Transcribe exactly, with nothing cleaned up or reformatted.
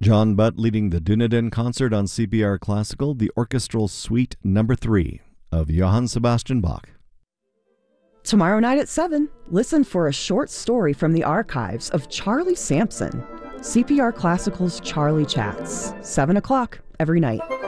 John Butt leading the Dunedin concert on C P R Classical, the orchestral suite number three of Johann Sebastian Bach. Tomorrow night at seven, listen for a short story from the archives of Charlie Sampson. C P R Classical's Charlie Chats, seven o'clock every night.